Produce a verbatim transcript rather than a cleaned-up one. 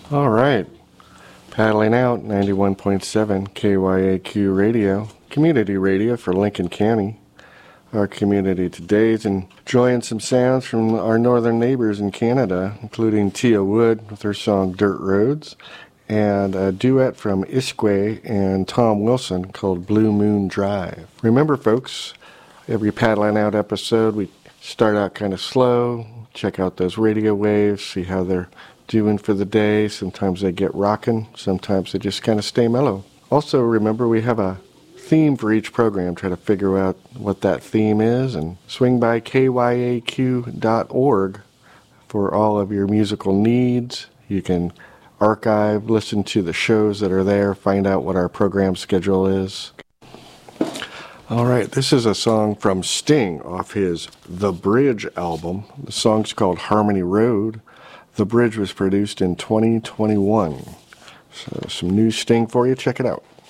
All right. Paddling out, ninety-one point seven K Y A Q radio, community radio for Lincoln County. Our community today is enjoying some sounds from our northern neighbors in Canada, including Tia Wood with her song Dirt Roads, and a duet from Iskway and Tom Wilson called Blue Moon Drive. Remember, folks, every Paddling Out episode, we start out kind of slow, check out those radio waves, see how they're doing for the day. Sometimes they get rocking, sometimes they just kind of stay mellow. Also, remember, we have a theme for each program. Try to figure out what that theme is and swing by K Y A Q dot org for all of your musical needs. You can archive, listen to the shows that are there, find out what our program schedule is. All right, this is a song from Sting off his The Bridge album. The song's called Harmony Road. The Bridge was produced in twenty twenty-one. So some new Sting for you. Check it out.